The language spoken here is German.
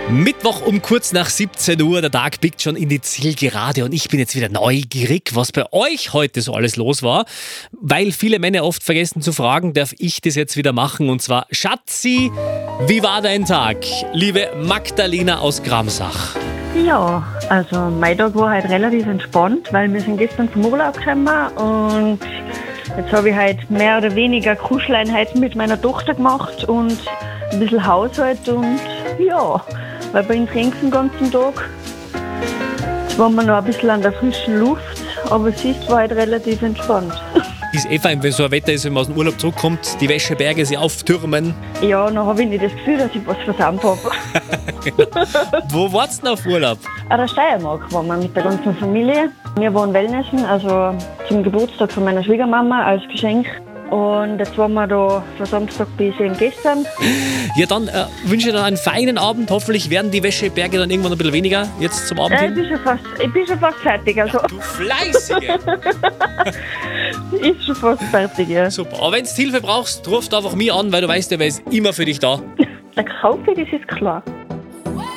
Mittwoch um kurz nach 17 Uhr, der Tag biegt schon in die Zielgerade und ich bin jetzt wieder neugierig, was bei euch heute so alles los war. Weil viele Männer oft vergessen zu fragen, darf ich das jetzt wieder machen und zwar: Schatzi, wie war dein Tag? Liebe Magdalena aus Gramsach. Ja, also mein Tag war halt relativ entspannt, weil wir sind gestern vom Urlaub gekommen und jetzt habe ich halt mehr oder weniger Kuscheleinheiten mit meiner Tochter gemacht und ein bisschen Haushalt und ja, weil bei uns regnet den ganzen Tag. Jetzt waren wir noch ein bisschen an der frischen Luft, aber es ist halt relativ entspannt. Ist eh fein, wenn so ein Wetter ist, wenn man aus dem Urlaub zurückkommt, die Wäscheberge sich auftürmen. Ja, dann habe ich nicht das Gefühl, dass ich was versammelt habe. Wo wart's denn auf Urlaub? An der Steiermark waren wir mit der ganzen Familie. Wir waren Wellnessen, also zum Geburtstag von meiner Schwiegermama als Geschenk. Und jetzt waren wir da von Samstag bis eben gestern. Ja, dann wünsche ich dir einen feinen Abend. Hoffentlich werden die Wäscheberge dann irgendwann ein bisschen weniger jetzt zum Abend hin. Ich bin schon fast fertig. Also. Du Fleißige! Ist schon fast fertig, ja. Super. Aber wenn du Hilfe brauchst, ruf einfach mich an, weil du weißt, der ist immer für dich da. Der Kaufee, das ist klar.